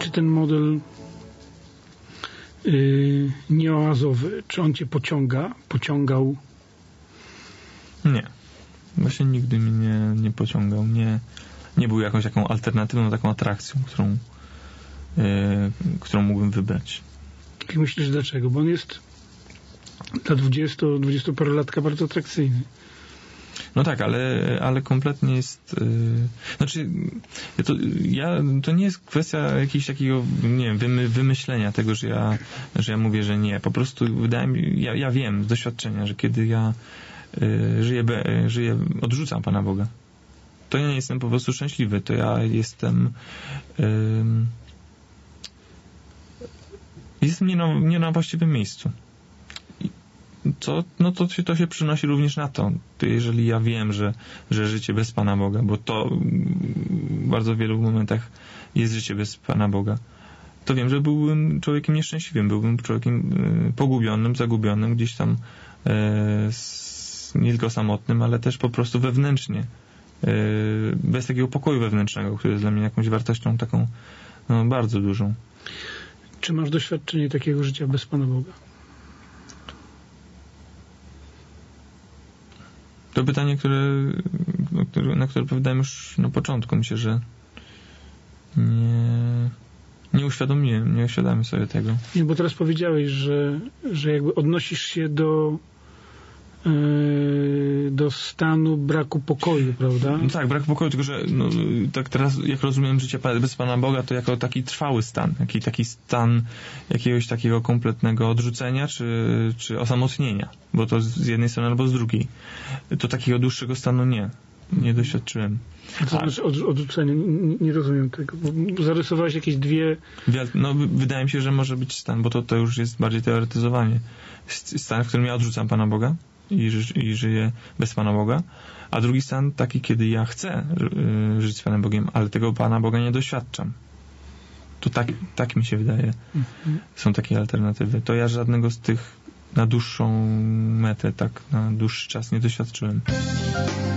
czy ten model nieoazowy, czy on cię pociągał? Nie. Właśnie nigdy mnie nie pociągał. Nie był jakąś taką alternatywną, taką atrakcją, którą mógłbym wybrać. Jak myślisz, dlaczego? Bo on jest dla 20 parolatka bardzo atrakcyjny. No tak, ale kompletnie jest... Znaczy, to nie jest kwestia jakiegoś takiego, nie wiem, wymyślenia tego, że ja mówię, że nie. Po prostu wydaje mi, ja wiem z doświadczenia, że kiedy ja odrzucam Pana Boga, to ja nie jestem po prostu szczęśliwy, to ja jestem nie na właściwym miejscu. To się przynosi również na to. Jeżeli ja wiem, że życie bez Pana Boga, bo to w bardzo wielu momentach jest życie bez Pana Boga, to wiem, że byłbym człowiekiem nieszczęśliwym, byłbym człowiekiem pogubionym, zagubionym, gdzieś tam nie tylko samotnym, ale też po prostu wewnętrznie. Bez takiego pokoju wewnętrznego, który jest dla mnie jakąś wartością taką bardzo dużą. Czy masz doświadczenie takiego życia bez Pana Boga? To pytanie, na które odpowiadałem już na początku. Myślę, że nie uświadomiłem sobie tego. Nie, bo teraz powiedziałeś, że jakby odnosisz się do stanu braku pokoju, prawda? No tak, braku pokoju, tylko że tak teraz, jak rozumiem życie bez Pana Boga, to jako taki trwały stan, taki stan jakiegoś takiego kompletnego odrzucenia czy osamotnienia, bo to z jednej strony albo z drugiej. To takiego dłuższego stanu nie doświadczyłem. A co znaczy odrzucenie? Nie rozumiem tego. Bo zarysowałeś jakieś dwie... Wydaje mi się, że może być stan, bo to już jest bardziej teoretyzowanie. Stan, w którym ja odrzucam Pana Boga i żyję bez Pana Boga, a drugi stan taki, kiedy ja chcę żyć z Panem Bogiem, ale tego Pana Boga nie doświadczam. To tak mi się wydaje. Są takie alternatywy. To ja żadnego z tych na dłuższą metę, tak na dłuższy czas nie doświadczyłem.